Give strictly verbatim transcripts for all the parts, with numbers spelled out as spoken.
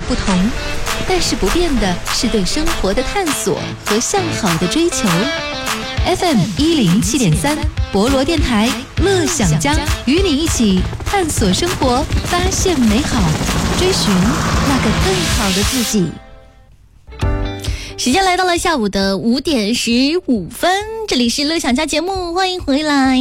不同，但是不变的是对生活的探索和向好的追求。F M 一零七点三，博罗电台乐享家，与你一起探索生活，发现美好，追寻那个更好的自己。 时间来到了下午的五点十五分，这里是乐享家节目，欢迎回来。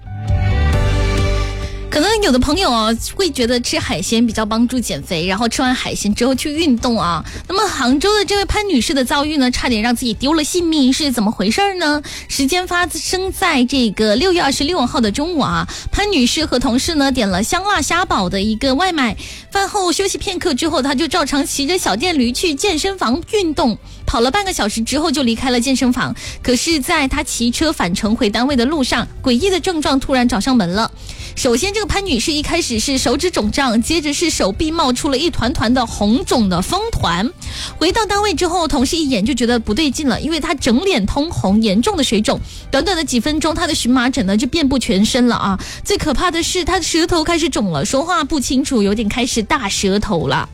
可能有的朋友啊会觉得吃海鲜比较帮助减肥，然后吃完海鲜之后去运动啊。那么杭州的这位潘女士的遭遇呢，差点让自己丢了性命，是怎么回事呢？时间发生在这个六月二十六号的中午啊，潘女士和同事呢点了香辣虾堡的一个外卖，饭后休息片刻之后，她就照常骑着小电驴去健身房运动。跑了半个小时之后就离开了健身房，可是在他骑车返程回单位的路上，诡异的症状突然找上门了。首先这个潘女士一开始是手指肿胀，接着是手臂冒出了一团团的红肿的风团。回到单位之后，同事一眼就觉得不对劲了，因为她整脸通红，严重的水肿，短短的几分钟她的荨麻疹呢就遍布全身了啊！最可怕的是她的舌头开始肿了，说话不清楚，有点开始大舌头了。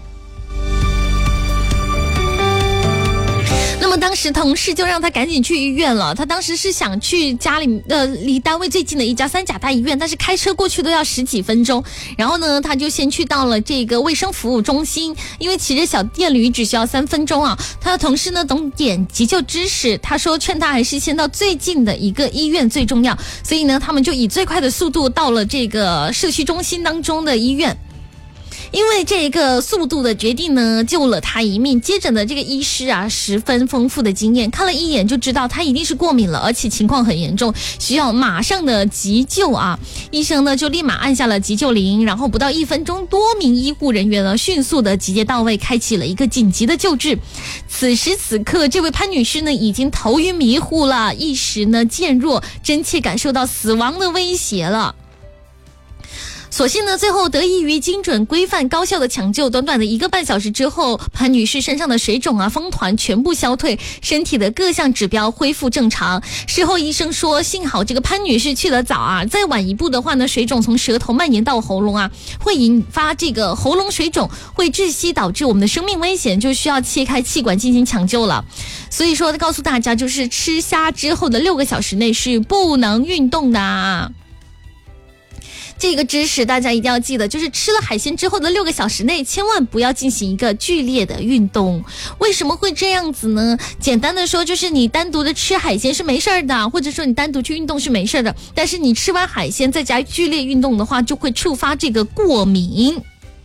那么当时同事就让他赶紧去医院了，他当时是想去家里呃离单位最近的一家三甲大医院，但是开车过去都要十几分钟。然后呢他就先去到了这个卫生服务中心，因为骑着小电驴只需要三分钟啊。他的同事呢懂点急救知识，他说劝他还是先到最近的一个医院最重要，所以呢他们就以最快的速度到了这个社区中心当中的医院。因为这个速度的决定呢，救了他一命。接诊的这个医师啊，十分丰富的经验，看了一眼就知道他一定是过敏了，而且情况很严重，需要马上的急救啊。医生呢就立马按下了急救铃，然后不到一分钟，多名医护人员呢迅速的集结到位，开启了一个紧急的救治。此时此刻，这位潘女士呢已经头晕迷糊了，意识呢渐弱，真切感受到死亡的威胁了。所幸呢，最后得益于精准、规范、高效的抢救，短短的一个半小时之后，潘女士身上的水肿啊、风团全部消退，身体的各项指标恢复正常。事后医生说，幸好这个潘女士去得早啊，再晚一步的话呢，水肿从舌头蔓延到喉咙啊，会引发这个喉咙水肿，会窒息，导致我们的生命危险，就需要切开气管进行抢救了。所以说，告诉大家，就是吃虾之后的六个小时内是不能运动的啊。这个知识大家一定要记得，就是吃了海鲜之后的六个小时内千万不要进行一个剧烈的运动。为什么会这样子呢？简单的说，就是你单独的吃海鲜是没事的，或者说你单独去运动是没事的，但是你吃完海鲜再加剧烈运动的话，就会触发这个过敏。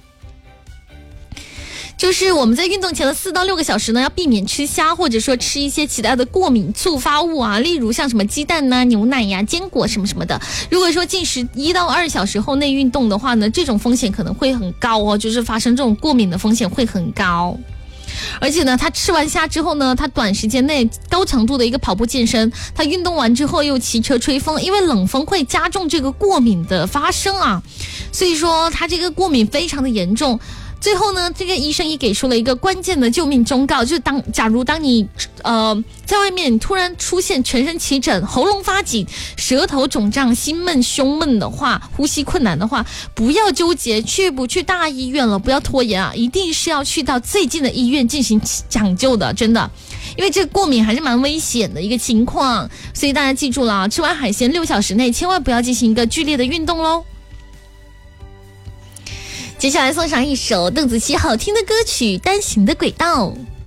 就是我们在运动前的四到六个小时呢，要避免吃虾，或者说吃一些其他的过敏触发物啊，例如像什么鸡蛋呐、牛奶呀、坚果什么什么的。如果说进食一到二小时后内运动的话呢，这种风险可能会很高哦，就是发生这种过敏的风险会很高。而且呢，他吃完虾之后呢，他短时间内高强度的一个跑步健身，他运动完之后又骑车吹风，因为冷风会加重这个过敏的发生啊，所以说他这个过敏非常的严重。最后呢，这个医生也给出了一个关键的救命忠告，就是当假如当你呃在外面突然出现全身起疹、喉咙发紧、舌头肿胀、心闷、胸闷的话，呼吸困难的话，不要纠结去不去大医院了，不要拖延啊，一定是要去到最近的医院进行抢救的，真的。因为这个过敏还是蛮危险的一个情况，所以大家记住了啊，吃完海鲜六小时内千万不要进行一个剧烈的运动咯。接下来送上一首邓紫棋好听的歌曲《单行的轨道》。